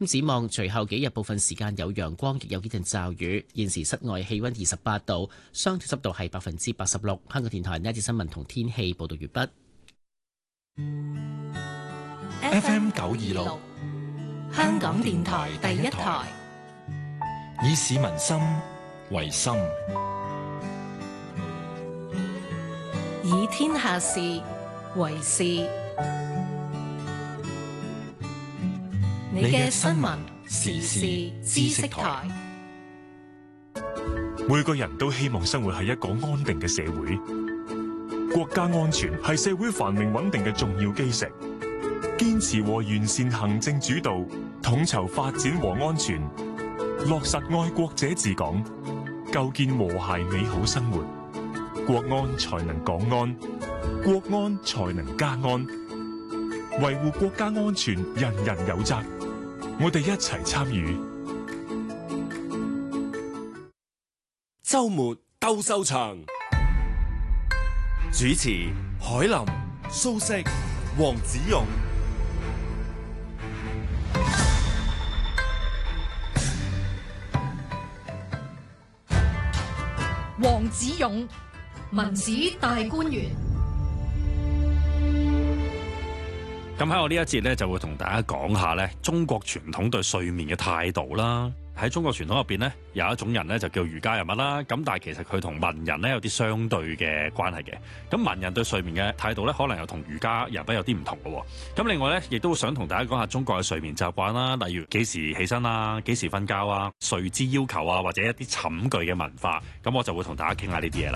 咁展望隨後幾日部分時間有陽光，亦有幾陣驟雨。現時室外氣溫28度，相對濕度係86%。香港電台呢一節新聞同天氣報道完畢。 FM 926，香港電台第一台，以市民心為心， 以天下事為事。你嘅新聞時事知識台。 每個人都希望生活喺一個安定嘅社會，國家安全係社會繁榮穩定嘅重要基石。堅持和完善行政主導，統籌發展和安全，落實愛國者治港，構建和諧美好生活，國安才能港安，國安才能家安。維護國家安全，人人有責。我哋一齊參與。 周末鬥獸場，主持海林、蘇軾、黃子勇。 黃子勇，文史大觀園。 咁喺我呢一節咧，就會同大家講下咧中國傳統對睡眠嘅態度啦。喺中國傳統入邊咧，有一種人咧就叫儒家人物啦。咁但係其實佢同文人咧有啲相對嘅關係嘅。咁文人對睡眠嘅態度咧，可能又同儒家人物有啲唔同嘅。咁另外咧，亦都想同大家講下中國嘅睡眠習慣啦，例如幾時起身啊，幾時瞓覺啊，睡姿要求啊，或者一啲寢具嘅文化。咁我就會同大家傾下呢啲嘢啦。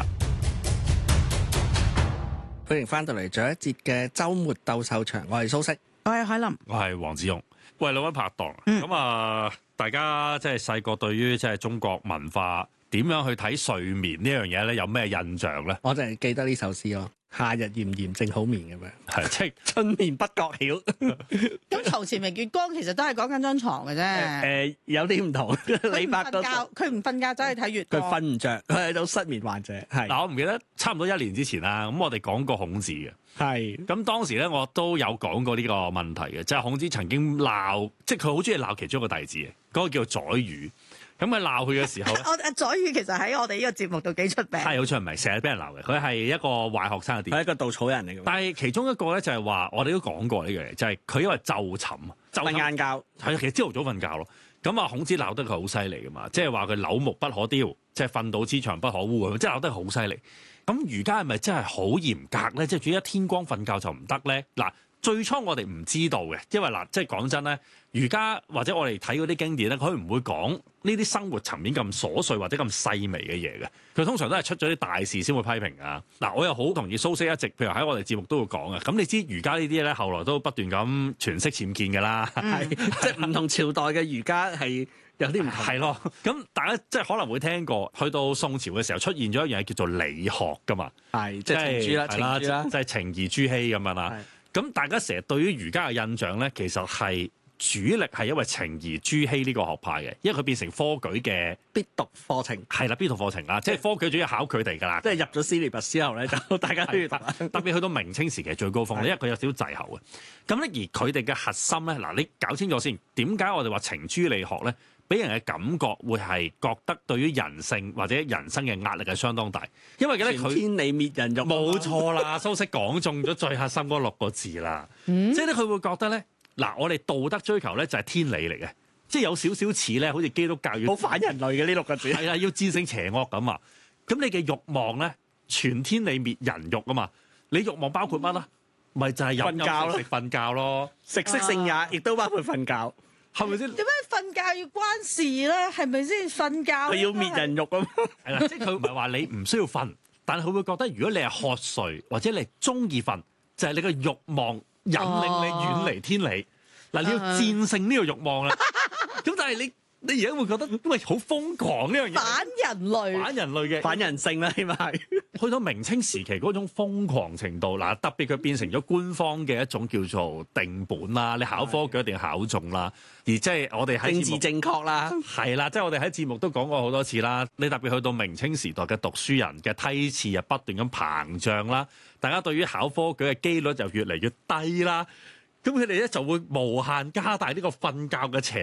歡迎翻到嚟最後一節嘅週末鬥獸場，我係蘇軾， 我係海林， 我係黃子勇。喂，兩位拍檔，咁大家即係細個對於即係中國文化點樣去睇睡眠呢樣嘢咧，有咩印象咧？ 我就係記得呢首詩咯。夏日炎炎正好眠咁樣， 係即係春眠不覺曉。 咁床前明月光其實都係講緊張床嘅啫。 有啲唔同。李白都佢唔瞓覺走去睇月光， 佢瞓唔着，佢係種失眠患者。係嗱，我唔記得差唔多1年之前啦，咁我哋講過孔子嘅。 係咁當時咧，我都有講過呢個問題嘅，即係孔子曾經鬧，即係佢好中意鬧其中一個弟子嘅，嗰個叫宰予。咁佢鬧佢嘅時候咧， 宰予其實喺我哋呢個節目度幾出名， 係好出名，成日俾人鬧嘅。佢係一個壞學生嘅， 係一個稻草人嚟嘅。 但係其中一個咧就係話，我哋都講過呢樣嘢，就係佢因為晝寢， 瞓晏覺， 係其實朝頭早瞓覺咯。咁啊，孔子鬧得佢好犀利噶嘛，即係話佢朽木不可雕，即係糞土之牆不可污咁，即係鬧得佢好犀利。咁儒家係咪真係好嚴格咧？即係主要一天光瞓覺就唔得咧？嗱，最初我哋唔知道嘅，因為嗱，即係講真咧，儒家或者我哋睇嗰啲經典咧，佢唔會講呢啲生活層面咁瑣碎或者咁細微嘅嘢嘅。佢通常都係出咗啲大事先會批評啊。嗱，我又好同意蘇軾一直，譬如喺我哋節目都會講啊。咁你知儒家呢啲咧，後來都不斷咁傳釋僭建㗎啦， 即係唔同朝代嘅儒家係有啲唔同。 係咯，咁大家即係可能會聽過，去到宋朝嘅時候出現咗一樣嘢叫做理學㗎嘛。 係即係程朱啦，程朱啦， 即係程而朱熹咁樣啦。咁大家成日對於儒家嘅印象咧，其實係主力係因為程而朱熹呢個學派嘅，因為佢變成科舉嘅必讀課程。係啦，必讀課程啦，即係科舉主要考佢哋㗎啦。 即係入咗 syllabus 之後咧，就大家都要讀。 特別去到明清時期最高峰，因為佢有少少滯後嘅。咁咧，而佢哋嘅核心咧，嗱，你搞清楚先，點解我哋話程朱理學咧？俾人嘅感覺會係覺得對於人性或者人生嘅壓力係相當大，因為咧佢天理滅人欲， 冇錯啦。蘇軾講中咗最核心嗰6個字啦，即係咧佢會覺得咧，嗱，我哋道德追求咧就係天理嚟嘅，即係有少少似咧，好似基督教要好反人類嘅呢6個字， 係啦，要戰勝邪惡咁啊。咁你嘅慾望咧，全天理滅人欲啊嘛，你慾望包括乜啦？咪就係瞓覺咯， 食瞓覺咯， 食色性也，亦都包括瞓覺。 係咪先？ 點解瞓覺要關事咧？係咪先瞓覺？ 佢要滅人欲啊！ 係啦，即係佢唔係話你唔需要瞓，但係佢會覺得如果你係渴睡或者你係中意瞓，就係你個慾望引領你遠離天理。嗱，你要戰勝呢個慾望啦。咁但係你而家會覺得因為好瘋狂呢樣嘢， 反人類、 反人類嘅反人性啦，起碼係去到明清時期嗰種瘋狂程度，嗱，特別佢變成咗官方嘅一種叫做定本啦，你考科舉一定要考中啦，而即係我哋喺政治正確啦， 係啦，即係我哋喺節目都講過好多次啦。你特別去到明清時代嘅讀書人嘅梯次又不斷咁膨脹啦，大家對於考科舉嘅機率就越嚟越低啦。咁佢哋咧就會無限加大呢個瞓覺嘅邪